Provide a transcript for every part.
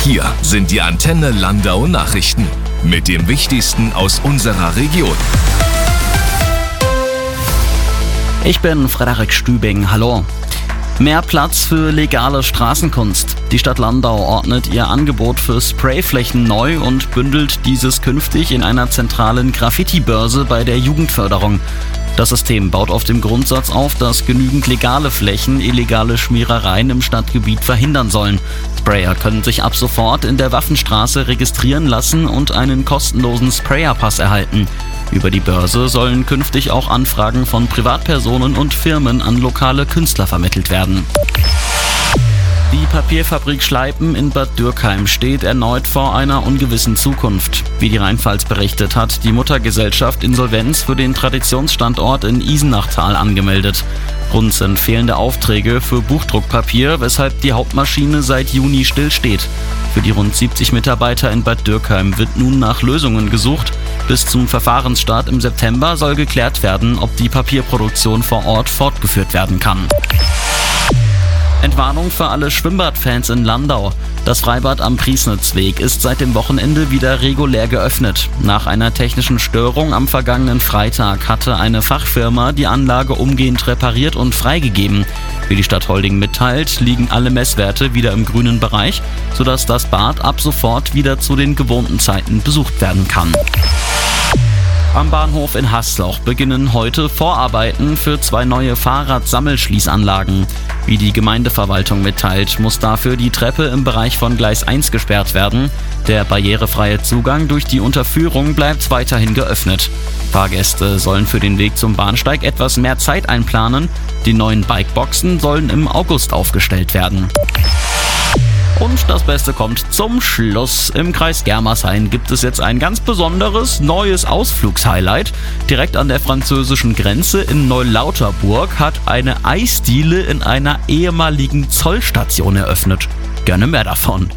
Hier sind die Antenne Landau Nachrichten mit dem Wichtigsten aus unserer Region. Ich bin Frederik Stübing, hallo. Mehr Platz für legale Straßenkunst. Die Stadt Landau ordnet ihr Angebot für Sprayflächen neu und bündelt dieses künftig in einer zentralen Graffiti-Börse bei der Jugendförderung. Das System baut auf dem Grundsatz auf, dass genügend legale Flächen illegale Schmierereien im Stadtgebiet verhindern sollen. Sprayer können sich ab sofort in der Waffenstraße registrieren lassen und einen kostenlosen Sprayerpass erhalten. Über die Börse sollen künftig auch Anfragen von Privatpersonen und Firmen an lokale Künstler vermittelt werden. Die Papierfabrik Schleipen in Bad Dürkheim steht erneut vor einer ungewissen Zukunft. Wie die Rheinpfalz berichtet, hat die Muttergesellschaft Insolvenz für den Traditionsstandort in Isenachtal angemeldet. Grund sind fehlende Aufträge für Buchdruckpapier, weshalb die Hauptmaschine seit Juni stillsteht. Für die rund 70 Mitarbeiter in Bad Dürkheim wird nun nach Lösungen gesucht. Bis zum Verfahrensstart im September soll geklärt werden, ob die Papierproduktion vor Ort fortgeführt werden kann. Entwarnung für alle Schwimmbadfans in Landau. Das Freibad am Priesnitzweg ist seit dem Wochenende wieder regulär geöffnet. Nach einer technischen Störung am vergangenen Freitag hatte eine Fachfirma die Anlage umgehend repariert und freigegeben. Wie die Stadt Holding mitteilt, liegen alle Messwerte wieder im grünen Bereich, sodass das Bad ab sofort wieder zu den gewohnten Zeiten besucht werden kann. Am Bahnhof in Haslach beginnen heute Vorarbeiten für 2 neue Fahrradsammelschließanlagen. Wie die Gemeindeverwaltung mitteilt, muss dafür die Treppe im Bereich von Gleis 1 gesperrt werden. Der barrierefreie Zugang durch die Unterführung bleibt weiterhin geöffnet. Fahrgäste sollen für den Weg zum Bahnsteig etwas mehr Zeit einplanen. Die neuen Bikeboxen sollen im August aufgestellt werden. Und das Beste kommt zum Schluss. Im Kreis Germershain gibt es jetzt ein ganz besonderes neues Ausflugshighlight. Direkt an der französischen Grenze in Neulauterburg hat eine Eisdiele in einer ehemaligen Zollstation eröffnet. Gerne mehr davon.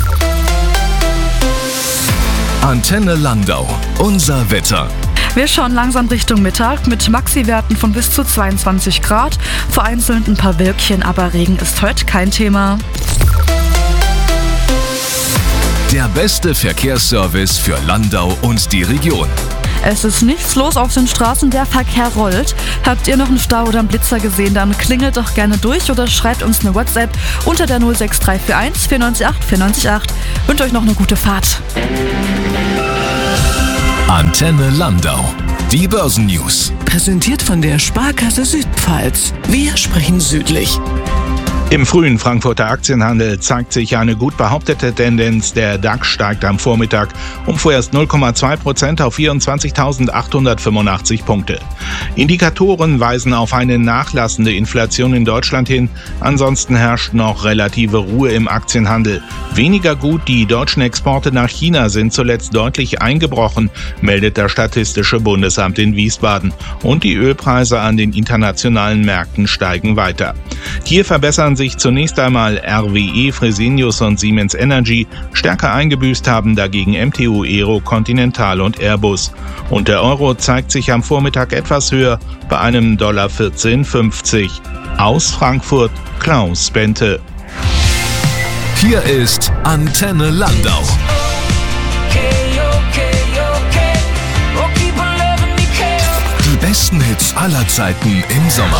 Antenne Landau, unser Wetter. Wir schauen langsam Richtung Mittag mit Maxi-Werten von bis zu 22 Grad. Vereinzelt ein paar Wölkchen, aber Regen ist heute kein Thema. Der beste Verkehrsservice für Landau und die Region. Es ist nichts los auf den Straßen, der Verkehr rollt. Habt ihr noch einen Stau oder einen Blitzer gesehen, dann klingelt doch gerne durch oder schreibt uns eine WhatsApp unter der 06341 498 498. Wünsche euch noch eine gute Fahrt. Antenne Landau. Die Börsennews. Präsentiert von der Sparkasse Südpfalz. Wir sprechen südlich. Im frühen Frankfurter Aktienhandel zeigt sich eine gut behauptete Tendenz. Der DAX steigt am Vormittag um vorerst 0,2% auf 24.885 Punkte. Indikatoren weisen auf eine nachlassende Inflation in Deutschland hin. Ansonsten herrscht noch relative Ruhe im Aktienhandel. Weniger gut, die deutschen Exporte nach China sind zuletzt deutlich eingebrochen, meldet das Statistische Bundesamt in Wiesbaden. Und die Ölpreise an den internationalen Märkten steigen weiter. Hier verbessern sich zunächst einmal RWE, Fresenius und Siemens Energy. Stärker eingebüßt haben dagegen MTU Aero, Continental und Airbus. Und der Euro zeigt sich am Vormittag etwas höher bei einem $14,50. Aus Frankfurt Klaus Bente. Hier ist Antenne Landau. Die besten Hits aller Zeiten im Sommer.